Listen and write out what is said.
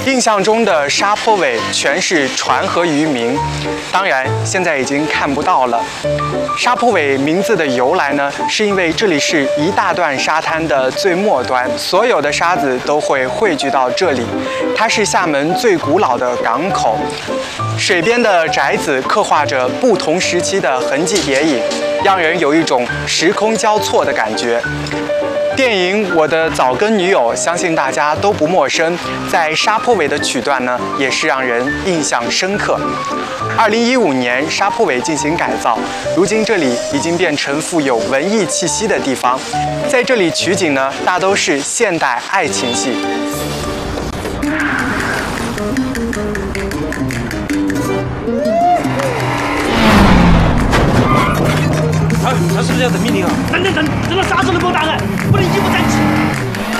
印象中的沙坡尾全是船和渔民，当然现在已经看不到了。沙坡尾名字的由来呢，是因为这里是一大段沙滩的最末端，所有的沙子都会汇聚到这里。它是厦门最古老的港口，水边的宅子刻画着不同时期的痕迹叠影，让人有一种时空交错的感觉。电影《我的早更女友》相信大家都不陌生，在沙坡尾的曲段呢，也是让人印象深刻。2015年，沙坡尾进行改造，如今这里已经变成富有文艺气息的地方。在这里取景呢，大都是现代爱情戏。 他是不是要等命令啊？等，等到啥时候都给我打开，不能一不站起。